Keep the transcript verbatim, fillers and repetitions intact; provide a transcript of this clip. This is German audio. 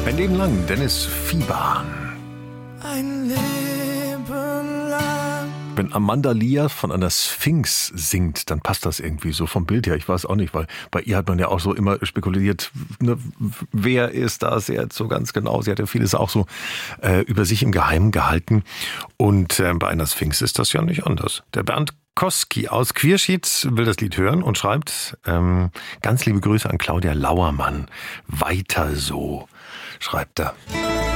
Ein Leben lang, Dennis Fiebahn. Ein Leben lang. Wenn Amanda Lear von einer Sphinx singt, dann passt das irgendwie so vom Bild her. Ich weiß auch nicht, weil bei ihr hat man ja auch so immer spekuliert, ne, wer ist das jetzt so ganz genau. Sie hat ja vieles auch so äh, über sich im Geheimen gehalten. Und äh, bei einer Sphinx ist das ja nicht anders. Der Bernd Koski aus Quierschied will das Lied hören und schreibt, ähm, ganz liebe Grüße an Claudia Lauermann. Weiter so, schreibt er.